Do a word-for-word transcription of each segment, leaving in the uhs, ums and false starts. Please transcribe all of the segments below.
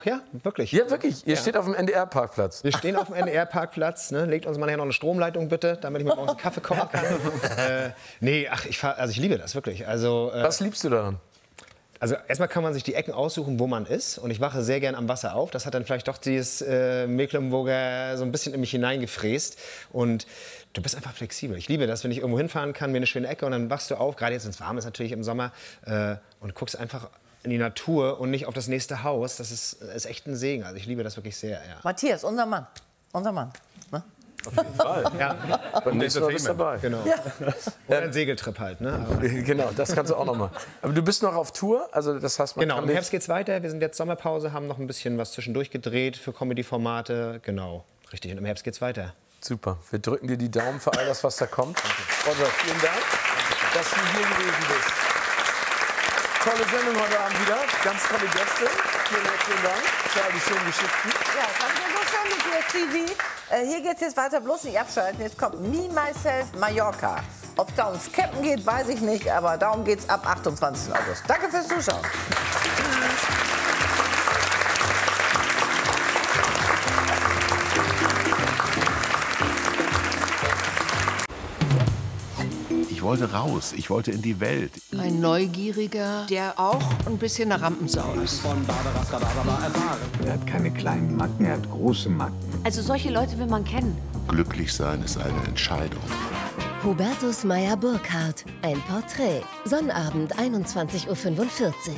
Ja, wirklich. Ja, wirklich. Ihr Ja. steht auf dem N D R-Parkplatz. Wir stehen auf dem N D R-Parkplatz. Ne? Legt uns mal nachher noch eine Stromleitung bitte, damit ich mir morgens einen Kaffee kochen kann. äh, nee, ach, ich, fahr, also ich liebe das wirklich. Also, äh, Was liebst du daran? Also erstmal kann man sich die Ecken aussuchen, wo man ist. Und ich wache sehr gern am Wasser auf. Das hat dann vielleicht doch dieses äh, Mecklenburger so ein bisschen in mich hineingefräst. Und du bist einfach flexibel. Ich liebe das, wenn ich irgendwo hinfahren kann, mir eine schöne Ecke und dann wachst du auf, gerade jetzt, wenn es warm ist natürlich im Sommer, äh, und guckst einfach in die Natur und nicht auf das nächste Haus. Das ist, ist echt ein Segen. Also ich liebe das wirklich sehr, ja. Matthias, unser Mann. Unser Mann. Ne? Auf jeden Fall. Ja. Beim nächsten Mal bist du dabei. Genau. Ja. Oder ein Segeltrip halt. Ne? Aber Genau, das kannst du auch noch mal. Aber du bist noch auf Tour? Also das heißt, man genau, kann im nicht- Herbst geht's weiter. Wir sind jetzt Sommerpause, haben noch ein bisschen was zwischendurch gedreht für Comedy-Formate. Genau, richtig. Und im Herbst geht's weiter. Super. Wir drücken dir die Daumen für all das, was da kommt. Roger, vielen Dank, dass du hier gewesen bist. Tolle Sendung heute Abend wieder. Ganz tolle Gäste. Vielen herzlichen Dank für all die schönen Geschichten. Ja, das haben wir so schön mit T V. Äh, hier geht's jetzt weiter, bloß nicht abschalten. Jetzt kommt Me, Myself, Mallorca. Ob es da ums Campen geht, weiß ich nicht, aber darum geht's ab achtundzwanzigsten August. Danke fürs Zuschauen. Ich wollte raus, ich wollte in die Welt. Ein Neugieriger, der auch ein bisschen eine Rampensau ist. Er hat keine kleinen Macken, er hat große Macken. Also solche Leute will man kennen. Glücklich sein ist eine Entscheidung. Hubertus Meyer-Burkhardt, ein Porträt. Sonnabend, einundzwanzig Uhr fünfundvierzig.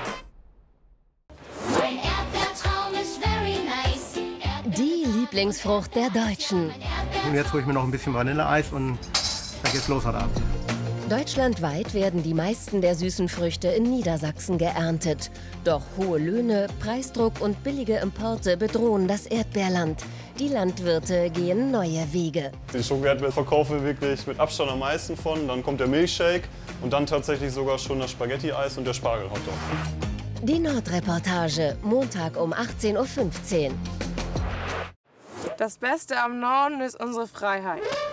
Mein Erdbeertraum ist very nice. Die Lieblingsfrucht der Deutschen. Und jetzt hole ich mir noch ein bisschen Vanilleeis und dann geht's los heute Abend. Deutschlandweit werden die meisten der süßen Früchte in Niedersachsen geerntet. Doch hohe Löhne, Preisdruck und billige Importe bedrohen das Erdbeerland. Die Landwirte gehen neue Wege. Den Schoko-Erdbeer verkaufen wir wirklich mit Abstand am meisten von. Dann kommt der Milchshake und dann tatsächlich sogar schon das Spaghetti-Eis und der Spargel-Hotdog. Die Nordreportage, Montag um achtzehn Uhr fünfzehn. Das Beste am Norden ist unsere Freiheit.